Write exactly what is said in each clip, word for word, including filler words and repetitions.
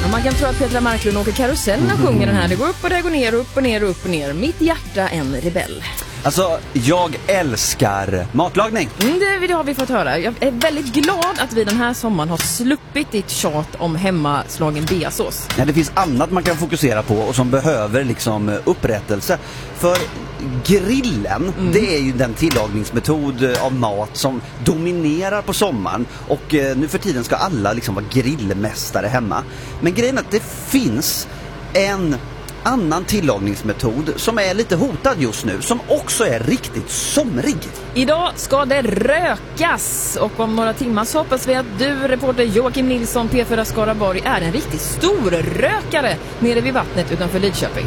Och man kan tro att Petra Marklund åker karusell när mm. sjunger den här. Det går upp och det går ner, upp och ner, upp och ner. Mitt hjärta en rebell. Alltså, jag älskar matlagning. Mm, det, det har vi fått höra. Jag är väldigt glad att vi den här sommaren har sluppit ditt tjat om hemmaslagen beasås. Ja, det finns annat man kan fokusera på och som behöver liksom upprättelse. För grillen, mm. det är ju den tillagningsmetod av mat som dominerar på sommaren. Och eh, nu för tiden ska alla liksom vara grillmästare hemma. Men grejen är att det finns en annan tillagningsmetod som är lite hotad just nu, som också är riktigt somrig. Idag ska det rökas och om några timmar så hoppas vi att du, reporter Joakim Nilsson, P fyra Skaraborg, är en riktigt stor rökare nere vid vattnet utanför Lidköping.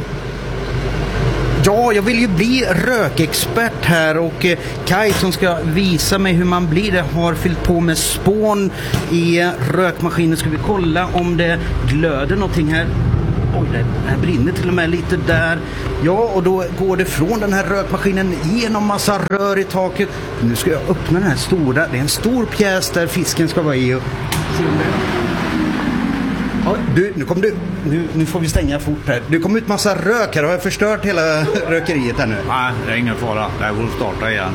Ja, jag vill ju bli rökexpert här och eh, Kai som ska visa mig hur man blir det har fyllt på med spån i rökmaskinen. Ska vi kolla om det glöder någonting här. Oj, det här brinner till och med lite där. Ja, och då går det från den här rökmaskinen genom massa rör i taket. Nu ska jag öppna den här stora. Det är en stor pjäs där fisken ska vara i. Och se om det... Ja, du, nu kommer du. Nu, nu får vi stänga fort här. Du kom ut massa rök här. Har jag förstört hela rökeriet här nu? Nej, det är ingen fara. Det här får starta igen.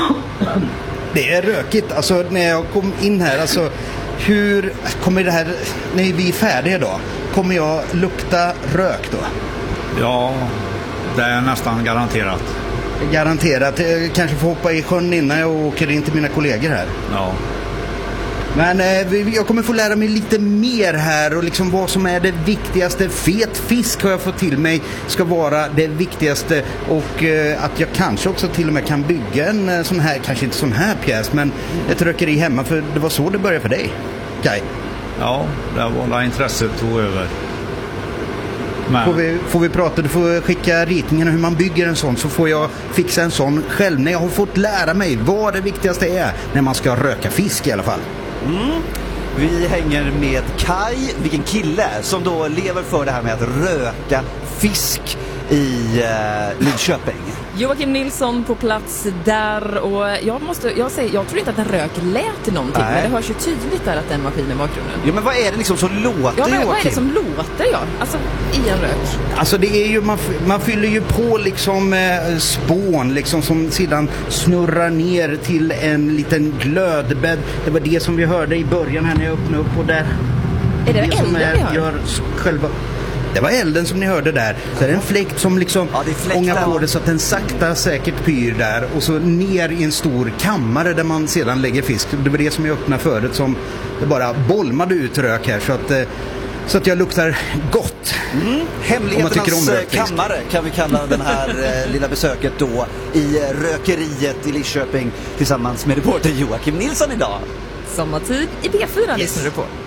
Det är rökigt. Alltså, när jag kom in här, alltså... Hur kommer det här, när vi är färdiga då, kommer jag lukta rök då? Ja, det är nästan garanterat. Garanterat, jag kanske får hoppa i sjön innan jag åker in till mina kollegor här. Ja. Men eh, jag kommer få lära mig lite mer här och liksom vad som är det viktigaste. Fet fisk har jag fått till mig ska vara det viktigaste och eh, att jag kanske också till och med kan bygga en eh, sån här, kanske inte sån här pjäs, men ett rökeri hemma, för det var så det började för dig, Kai. Ja, det var intresset tog över. Men... Får, vi, får vi prata, du får skicka ritningarna hur man bygger en sån, så får jag fixa en sån själv när jag har fått lära mig vad det viktigaste är när man ska röka fisk i alla fall. Mm. Vi hänger med Kai, vilken kille som då lever för det här med att röka fisk i eh, Lidköping. Joakim Nilsson på plats där och jag måste, jag säger, jag tror inte att den rök lät någonting. Nej. Men det hörs ju tydligt där att den maskinen var bakgrunden. Ja, men vad är det liksom som låter, ja, men, Joakim? Vad är det som låter, ja? Alltså, i en rök. Alltså det är ju, man, man fyller ju på liksom eh, spån liksom som sedan snurrar ner till en liten glödbädd. Det var det som vi hörde i början här när jag öppnade upp och där. Är det, det elden som är, vi hör? Gör själva... Det var elden som ni hörde där. Så är det en fläkt som liksom ja, ångar på det så att den sakta säkert pyr där. Och så ner i en stor kammare där man sedan lägger fisk. Det var det som jag öppnade förut, som det bara bolmade ut rök här. Så att, så att jag luktar gott. Mm. Hemligheternas kammare kan vi kalla den här eh, lilla besöket då i rökeriet i Lidköping tillsammans med reporter Joakim Nilsson idag. Sommartid i P fyra yes. lyssnar du på.